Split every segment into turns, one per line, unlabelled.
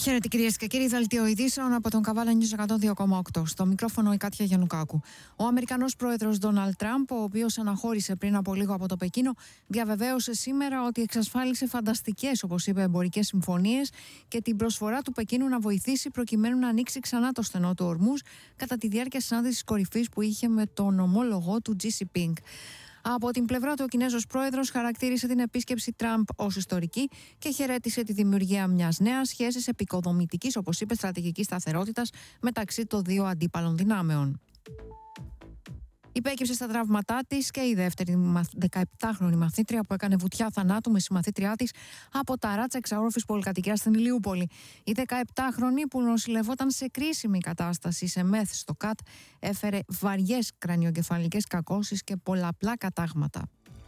Χαίρετε κυρίες και κύριοι, δελτίο ειδήσεων από τον Καβάλα News 102,8. Στο μικρόφωνο η Κάτια Γιαννουκάκου. Ο Αμερικανός πρόεδρος Ντόναλντ Τραμπ, ο οποίος αναχώρησε πριν από λίγο από το Πεκίνο, διαβεβαίωσε σήμερα ότι εξασφάλισε φανταστικές, όπως είπε, εμπορικές συμφωνίες και την προσφορά του Πεκίνου να βοηθήσει προκειμένου να ανοίξει ξανά το στενό του Ορμούζ κατά τη διάρκεια συνάντησης κορυφής που είχε με τον ομόλογο του Xi Jinping. Από την πλευρά του, ο Κινέζος πρόεδρος χαρακτήρισε την επίσκεψη Τραμπ ως ιστορική και χαιρέτησε τη δημιουργία μιας νέας σχέσης επικοδομητικής, όπως είπε, στρατηγικής σταθερότητας μεταξύ των δύο αντίπαλων δυνάμεων. Υπέκυψε στα τραύματά της και η δεύτερη 17χρονη μαθήτρια που έκανε βουτιά θανάτου με συμμαθήτριά της από ταράτσα εξαόροφης πολυκατοικίας στην Ηλιούπολη. Η 17χρονη, που νοσηλευόταν σε κρίσιμη κατάσταση σε ΜΕΘ στο ΚΑΤ, έφερε βαριές κρανιογκεφαλικές κακώσεις και πολλαπλά κατάγματα.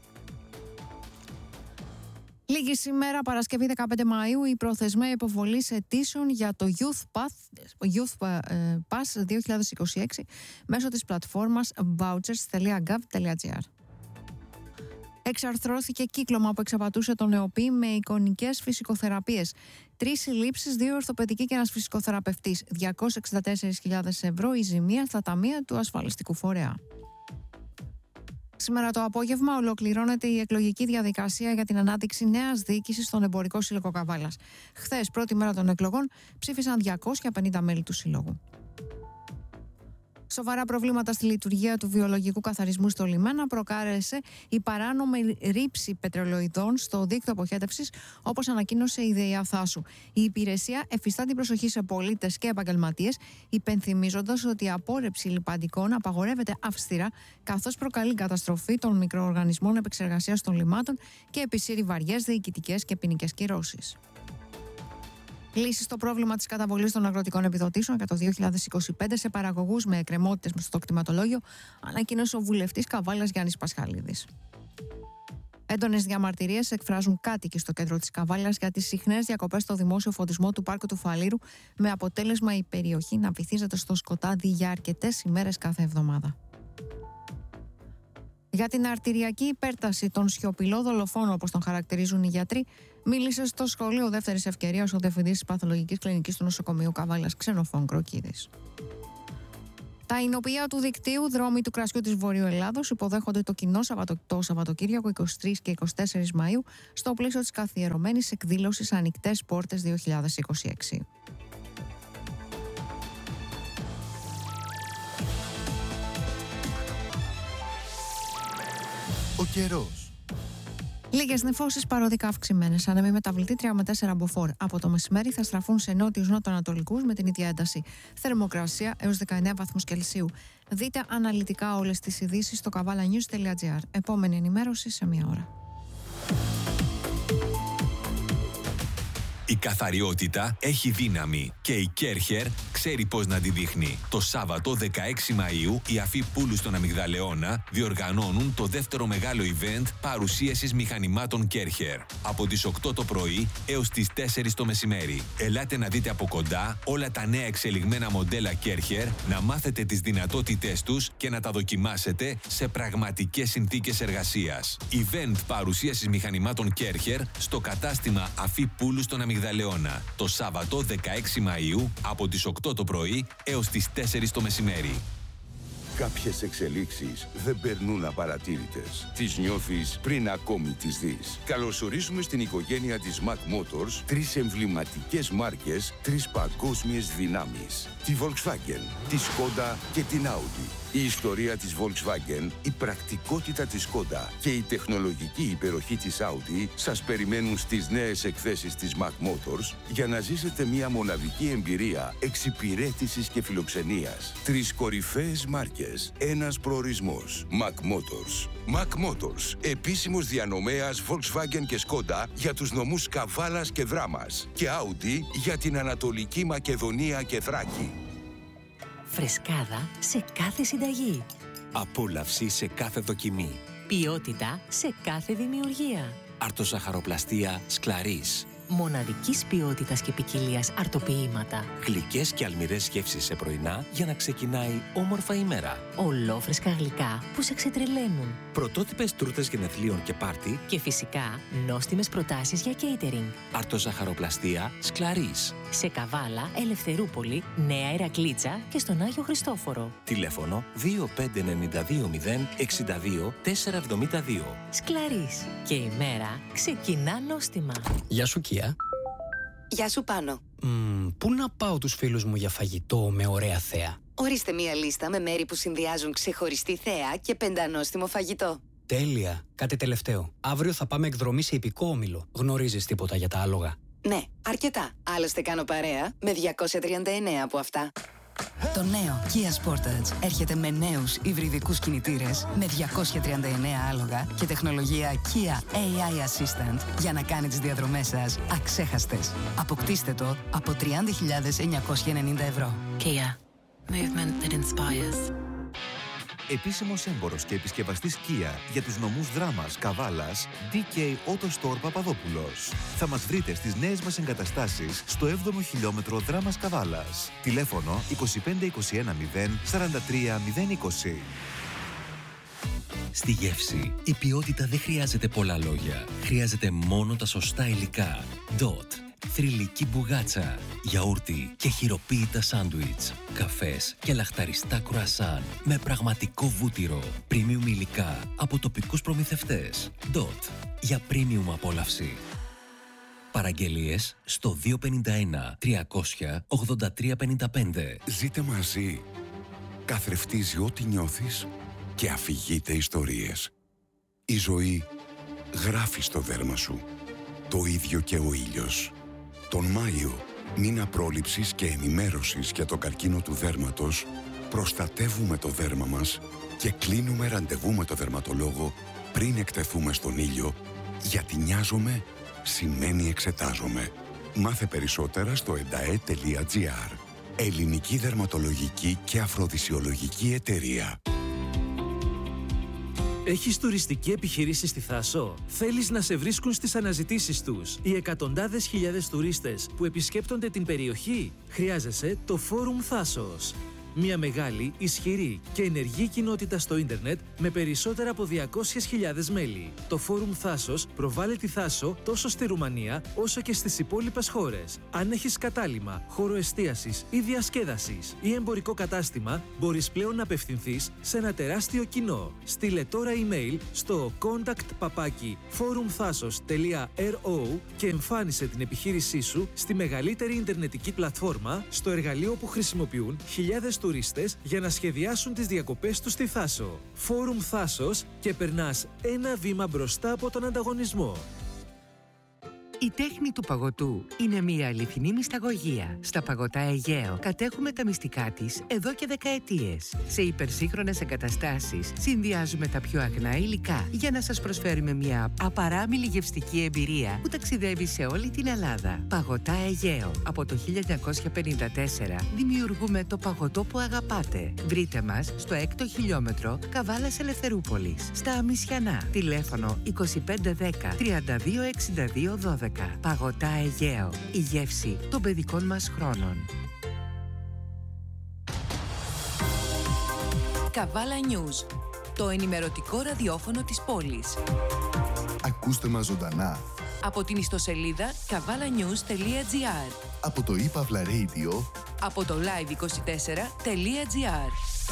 Λίγη σήμερα, Παρασκευή 15 Μαΐου, η προθεσμία υποβολής αιτήσεων για το Youth Pass 2026 μέσω της πλατφόρμας vouchers.gov.gr. Εξαρθρώθηκε κύκλωμα που εξαπατούσε τον ΕΟΠΗ με εικονικές φυσικοθεραπείες. 3 συλλήψεις, 2 ορθοπαιδικοί και ένας φυσικοθεραπευτής. 264.000 ευρώ η ζημία στα ταμεία του ασφαλιστικού φορέα. Σήμερα το απόγευμα ολοκληρώνεται η εκλογική διαδικασία για την ανάδειξη νέας διοίκησης στον Εμπορικό Σύλλογο Καβάλας. Χθες, πρώτη μέρα των εκλογών, ψήφισαν 250 μέλη του Συλλόγου. Σοβαρά προβλήματα στη λειτουργία του βιολογικού καθαρισμού στο λιμένα προκάλεσε η παράνομη ρήψη πετρελοειδών στο δίκτυο αποχέτευσης, όπως ανακοίνωσε η ΔΕΙΑ Θάσου. Η υπηρεσία εφιστά την προσοχή σε πολίτες και επαγγελματίες, υπενθυμίζοντας ότι η απόρρεψη λιπαντικών απαγορεύεται αυστηρά, καθώς προκαλεί καταστροφή των μικροοργανισμών επεξεργασίας των λιμάτων και επισύρει βαριές διοικητικές και ποινικές κυρώσεις. Λύση στο πρόβλημα της καταβολής των αγροτικών επιδοτήσεων για το 2025 σε παραγωγούς με εκκρεμότητες στο κτηματολόγιο, ανακοίνωσε ο βουλευτής Καβάλας Γιάννης Πασχαλίδης. Έντονες διαμαρτυρίες εκφράζουν κάτοικοι στο κέντρο της Καβάλας για τις συχνές διακοπές στο δημόσιο φωτισμό του πάρκου του Φαλήρου, με αποτέλεσμα η περιοχή να βυθίζεται στο σκοτάδι για αρκετές ημέρες κάθε εβδομάδα. Για την αρτηριακή υπέρταση, τον σιωπηλό δολοφόνο, όπως τον χαρακτηρίζουν οι γιατροί, μίλησε στο σχολείο δεύτερης ευκαιρίας ο διευθυντής της παθολογικής κλινικής του νοσοκομείου Καβάλας, Ξενοφών Κροκίδης. Τα εινοποιεία του δικτύου Δρόμοι του Κρασιού της Βορείου Ελλάδος υποδέχονται το κοινό το Σαββατοκύριακο 23 και 24 Μαΐου στο πλαίσιο της καθιερωμένης εκδήλωσης Ανοιχτές Πόρτες 2026.
Ο καιρός.
Λίγες νεφώσεις παροδικά αυξημένες. Ανέμοι μεταβλητή 3 με 4 μποφόρ. Από το μεσημέρι θα στραφούν σε νότιους νότο-ανατολικούς με την ίδια ένταση. Θερμοκρασία έως 19 βαθμούς Κελσίου. Δείτε αναλυτικά όλες τις ειδήσεις στο kavalanews.gr. Επόμενη ενημέρωση σε 1 ώρα.
Η καθαριότητα έχει δύναμη και η Κέρχερ ξέρει πώς να τη δείχνει. Το Σάββατο 16 Μαΐου οι Αφή Πούλου στον Αμυγδαλεώνα διοργανώνουν το δεύτερο μεγάλο event παρουσίασης μηχανημάτων Κέρχερ. Από τις 8 το πρωί έως τις 4 το μεσημέρι. Ελάτε να δείτε από κοντά όλα τα νέα εξελιγμένα μοντέλα Κέρχερ, να μάθετε τις δυνατότητές τους και να τα δοκιμάσετε σε πραγματικές συνθήκες εργασίας. Event παρουσίασης μηχανημάτων Κέρχερ στο κατάστημα Αφή Πούλου στον Αμυγδαλεώνα. Το Σάββατο 16 Μαΐου από τις 8 το πρωί έως τις 4 το μεσημέρι.
Κάποιες εξελίξεις δεν περνούν απαρατήρητες. Τις νιώθεις πριν ακόμη τις δεις. Καλωσορίζουμε στην οικογένεια της Mac Motors 3 εμβληματικές μάρκες, 3 παγκόσμιες δυνάμεις. Τη Volkswagen, τη Skoda και την Audi. Η ιστορία της Volkswagen, η πρακτικότητα της Skoda και η τεχνολογική υπεροχή της Audi σας περιμένουν στις νέες εκθέσεις της Mac Motors για να ζήσετε μια μοναδική εμπειρία εξυπηρέτησης και φιλοξενίας. 3 κορυφαίες μάρκες, ένας προορισμός. Mac Motors. Mac Motors, επίσημος διανομέας Volkswagen και Skoda για τους νομούς Καβάλας και Δράμας και Audi για την Ανατολική Μακεδονία και Θράκη.
Φρεσκάδα σε κάθε συνταγή.
Απόλαυση σε κάθε δοκιμή.
Ποιότητα σε κάθε δημιουργία.
Αρτοζαχαροπλαστεία Σκλαρίς.
Μοναδικής ποιότητας και ποικιλίας αρτοποιήματα.
Γλυκές και αλμυρές γεύσεις σε πρωινά για να ξεκινάει όμορφα η μέρα.
Ολόφρεσκα γλυκά που σε ξετρελαίνουν.
Πρωτότυπες τούρτες γενεθλίων και πάρτι.
Και φυσικά νόστιμες προτάσεις για catering.
Αρτοζαχαροπλαστεία Σκλαρίς.
Σε Καβάλα, Ελευθερούπολη, Νέα Ηρακλήτσα και στον Άγιο Χριστόφορο.
Τηλέφωνο 25920 62 472.
Σκλαρίς. Και η μέρα ξεκινά νόστιμα.
Γεια σου, Κία.
Γεια σου, Πάνο.
Πού να πάω τους φίλους μου για φαγητό με ωραία θέα?
Ορίστε μία λίστα με μέρη που συνδυάζουν ξεχωριστή θέα και πεντανόστιμο φαγητό.
Τέλεια. Κάτι τελευταίο. Αύριο θα πάμε εκδρομή σε ιππικό όμιλο. Γνωρίζεις τίποτα για τα άλογα?
Ναι, αρκετά. Άλλωστε κάνω παρέα με 239 από αυτά. Το νέο Kia Sportage έρχεται με νέους υβριδικούς κινητήρες με 239 άλογα και τεχνολογία Kia AI Assistant για να κάνει τις διαδρομές σας αξέχαστες. Αποκτήστε το από 30.990 ευρώ.
Kia. Movement that inspires.
Επίσημος έμπορος και επισκευαστής Kia για τους νομούς Δράμας, Καβάλας, DK Auto Store Παπαδόπουλος. Θα μας βρείτε στις νέες μας εγκαταστάσεις στο 7ο χιλιόμετρο Δράμας Καβάλας. Τηλέφωνο 2521 0 43 020.
Στη γεύση, η ποιότητα δεν χρειάζεται πολλά λόγια. Χρειάζεται μόνο τα σωστά υλικά. DOT. Θρυλική μπουγάτσα, γιαούρτι και χειροποίητα σάντουιτς, καφές και λαχταριστά κρουασάν με πραγματικό βούτυρο, premium υλικά από τοπικούς προμηθευτές. DOT. Για premium απόλαυση. Παραγγελίες στο 251 300 8355.
Ζείτε μαζί. Καθρεφτίζει ό,τι νιώθεις και αφηγείται ιστορίες. Η ζωή γράφει στο δέρμα σου. Το ίδιο και ο ήλιος. Τον Μάιο, μήνα πρόληψης και ενημέρωσης για τον καρκίνο του δέρματος, προστατεύουμε το δέρμα μας και κλείνουμε ραντεβού με το δερματολόγο πριν εκτεθούμε στον ήλιο, γιατί νοιάζομαι σημαίνει εξετάζομαι. Μάθε περισσότερα στο endae.gr. Ελληνική Δερματολογική και Αφροδισιολογική Εταιρεία.
Έχεις τουριστική επιχείρηση στη Θάσο? Θέλεις να σε βρίσκουν στις αναζητήσεις τους οι εκατοντάδες χιλιάδες τουρίστες που επισκέπτονται την περιοχή? Χρειάζεσαι το Φόρουμ Θάσος. Μια μεγάλη, ισχυρή και ενεργή κοινότητα στο ίντερνετ με περισσότερα από 200.000 μέλη. Το Φόρουμ Θάσος προβάλλει τη Θάσο τόσο στη Ρουμανία όσο και στις υπόλοιπες χώρες. Αν έχεις κατάλημα, χώρο εστίασης ή διασκέδασης ή εμπορικό κατάστημα, μπορείς πλέον να απευθυνθείς σε ένα τεράστιο κοινό. Στείλε τώρα email στο contact@forumthasos.ro και εμφάνισε την επιχείρησή σου στη μεγαλύτερη ιντερνετική πλατφόρμα, στο εργαλείο που χρησιμοποιούν χιλιάδες τουρίστες για να σχεδιάσουν τις διακοπές τους στη Θάσο. Φόρουμ Θάσος και περνάς ένα βήμα μπροστά από τον ανταγωνισμό.
Η τέχνη του παγωτού είναι μια αληθινή μυσταγωγία. Στα Παγωτά Αιγαίο κατέχουμε τα μυστικά της εδώ και δεκαετίες. Σε υπερσύγχρονες εγκαταστάσεις συνδυάζουμε τα πιο αγνά υλικά για να σας προσφέρουμε μια απαράμιλη γευστική εμπειρία που ταξιδεύει σε όλη την Ελλάδα. Παγωτά Αιγαίο. Από το 1954 δημιουργούμε το παγωτό που αγαπάτε. Βρείτε μας στο 6ο χιλιόμετρο Καβάλας Ελευθερούπολης, στα Αμισιανά. Τηλέφωνο 2510 3262 12. Παγωτά Αιγαίο. Η γεύση των παιδικών μας χρόνων.
Καβάλα News. Το ενημερωτικό ραδιόφωνο της πόλης.
Ακούστε μας ζωντανά
Από την ιστοσελίδα kavalanews.gr.
Από το ePavla Radio.
Από το live24.gr.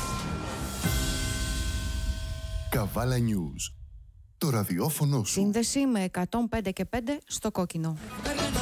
Καβάλα News. Το ραδιόφωνο σου.
Σύνδεση με 105 και 5 στο κόκκινο.